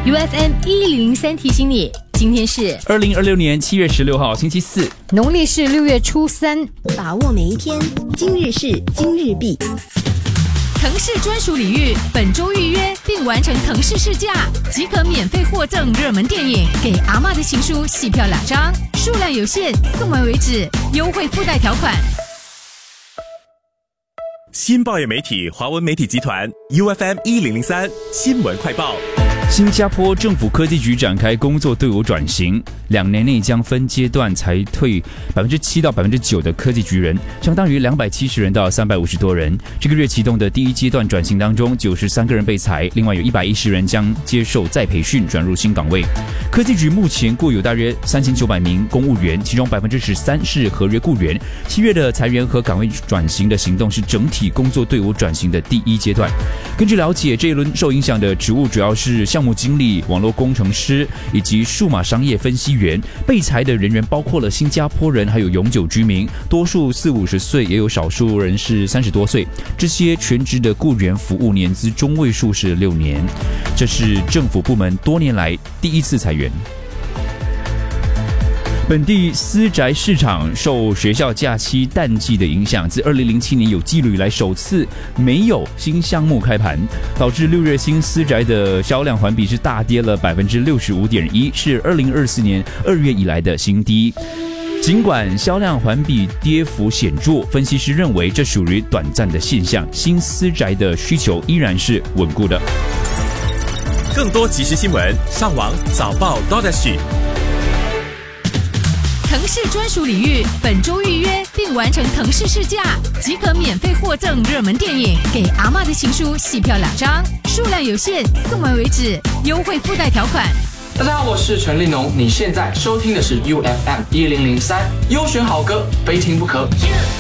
UFM 1003提醒你，今天是 2026年7月16号星期四， 农历是6月初3。 把握每一天，今日事今日毕。 腾势专属礼遇，本周预约并完成腾势试驾，即可免费获赠热门电影《给阿嬷的情书》戏票2张，数量有限，送完为止，优惠附带条款。 新报业媒体华文媒体集团 UFM 1003新闻快报。 新加坡政府科技局展开工作队伍转型，2年内将分阶段裁退7%到9%的科技局人，相当于270人到350多人。这个月启动的第一阶段转型当中，93个人被裁，另外有110人将接受再培训，转入新岗位。科技局目前雇有大约3900名公务员，其中13%是合约雇员。7月的裁员和岗位转型的行动是整体工作队伍转型的第一阶段。根据了解，这一轮受影响的职务主要是项目经理、网络工程师以及数码商业分析员。被裁的人员包括了新加坡人，还有永久居民，多数40-50岁，也有少数人是30多岁。这些全职的雇员服务年资中位数是6年。这是政府部门多年来第一次裁员。本地私宅市场受学校假期淡季的影响，自2007年有纪录以来首次没有新项目开盘，导致6月新私宅的销量环比是大跌了65.1%，是2024年2月以来的新低。尽管销量环比跌幅显著，分析师认为这属于短暂的现象，新私宅的需求依然是稳固的。 更多即时新闻，上网早报 .SG。 腾势专属礼遇，本周预约并完成腾势试驾，即可免费获赠热门电影《给阿嬷的情书》戏票2张，数量有限，送完为止，优惠附带条款。 大家好，我是陈立农，你现在收听的是 UFM 1003，优选好歌，非听不可。